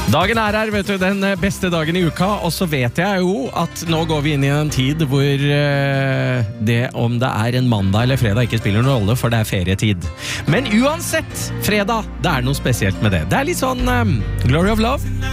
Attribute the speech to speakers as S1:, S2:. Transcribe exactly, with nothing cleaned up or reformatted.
S1: Dagen er her, vet du, den beste dagen i uka, og så vet jeg jo at nå går vi inn i en tid hvor uh, det om det er en mandag eller fredag ikke spiller noen rolle, for det er ferietid. Men uansett, fredag, det er noe spesielt med det. Det er litt sånn um, Glory of Love.